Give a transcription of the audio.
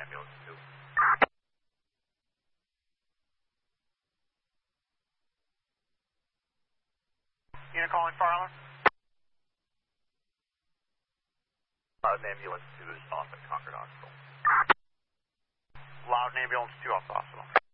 ambulance 2. Unit calling fire alarm. Ambulance 2 is off at Concord Hospital. Loud ambulance 2 off the hospital.